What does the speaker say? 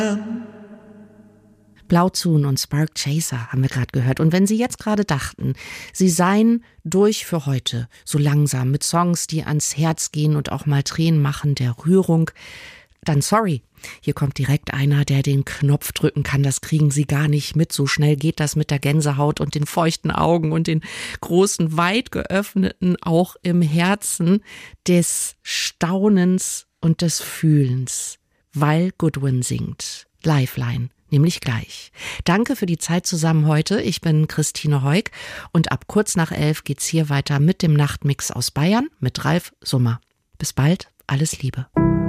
Blauzoon und Spark Chaser haben wir gerade gehört. Und wenn Sie jetzt gerade dachten, Sie seien durch für heute, so langsam, mit Songs, die ans Herz gehen und auch mal Tränen machen, der Rührung, dann sorry. Hier kommt direkt einer, der den Knopf drücken kann. Das kriegen Sie gar nicht mit. So schnell geht das mit der Gänsehaut und den feuchten Augen und den großen, weit geöffneten, auch im Herzen des Staunens und des Fühlens, weil Goodwin singt. Lifeline. Nämlich gleich. Danke für die Zeit zusammen heute. Ich bin Christine Heuk und ab kurz nach 11 geht's hier weiter mit dem Nachtmix aus Bayern mit Ralf Summer. Bis bald, alles Liebe.